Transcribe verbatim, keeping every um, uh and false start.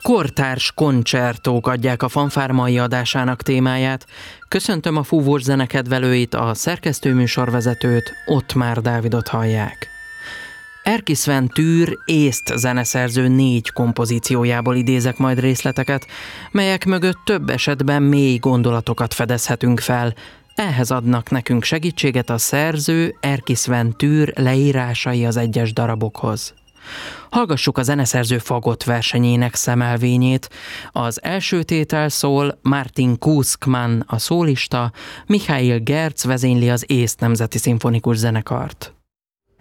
Kortárs koncertók adják a Fanfár mai adásának témáját. Köszöntöm a fúvós zenekedvelőit, a szerkesztőműsorvezetőt, Ottmár Dávidot hallják. Erkki Sven Tűr észt zeneszerző négy kompozíciójából idézek majd részleteket, melyek mögött több esetben mély gondolatokat fedezhetünk fel. Ehhez adnak nekünk segítséget a szerző, Erkki Sven Tűr leírásai az egyes darabokhoz. Hallgassuk a zeneszerző fagott versenyének szemelvényét. Az első tétel szól, Martin Kuskman a szólista, Michael Gerz vezényli az észt nemzeti szimfonikus zenekart.